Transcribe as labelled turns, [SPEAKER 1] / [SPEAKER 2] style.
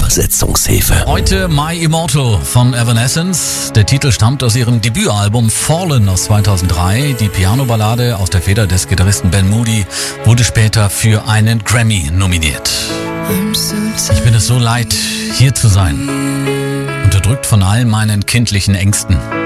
[SPEAKER 1] Übersetzungshilfe.
[SPEAKER 2] Heute My Immortal von Evanescence. Der Titel stammt aus ihrem Debütalbum Fallen aus 2003. Die Piano-Ballade aus der Feder des Gitarristen Ben Moody wurde später für einen Grammy nominiert. Ich bin es so leid, hier zu sein. Unterdrückt von all meinen kindlichen Ängsten.